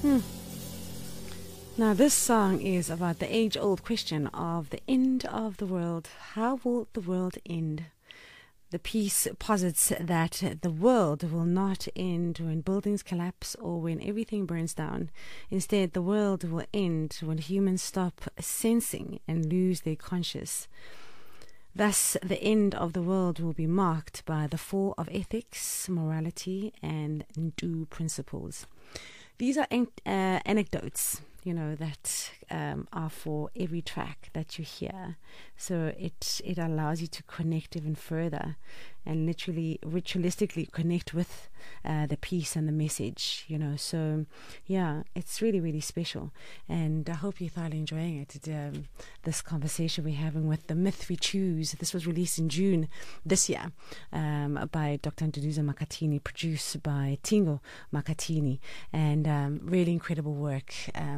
Now, this song is about the age-old question of the end of the world. How will the world end? The piece posits that the world will not end when buildings collapse or when everything burns down. Instead, the world will end when humans stop sensing and lose their conscience. Thus, the end of the world will be marked by the fall of ethics, morality, and Ntu principles. These are anecdotes, that are for every track that you hear. So it allows you to connect even further and literally ritualistically connect with the piece and the message, So, yeah, it's really, really special. And I hope you're thoroughly enjoying it. This conversation we're having with The Myth We Choose. This was released in June this year by Dr. Nduduzo Makhathini, produced by Tingo Makhathini. And really incredible work.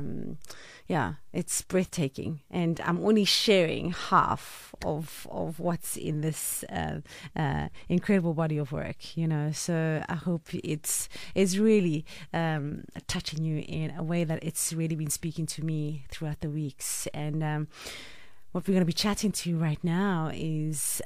It's breathtaking, and I'm only sharing half of what's in this incredible body of work, So I hope it's really touching you in a way that it's really been speaking to me throughout the weeks. And what we're going to be chatting to right now is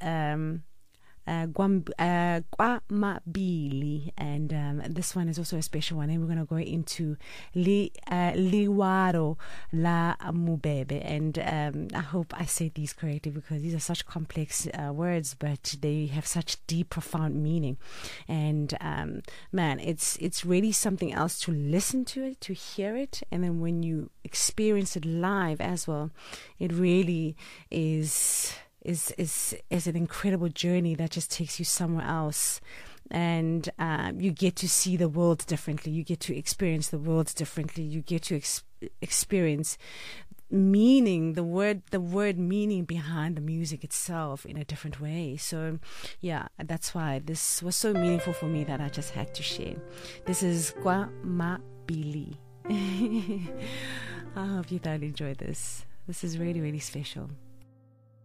KwaMabili, and this one is also a special one, and we're going to go into Liwaro La Mubebe, and I hope I say these correctly because these are such complex words, but they have such deep, profound meaning. And man, it's really something else to listen to it, to hear it, and then when you experience it live as well, it really is an incredible journey that just takes you somewhere else. And you get to see the world differently. You get to experience the world differently. You get to experience meaning, the word meaning behind the music itself in a different way. So yeah, that's why this was so meaningful for me that I just had to share. This is KwaMabili. I hope you thoroughly enjoyed this. This is really, really special.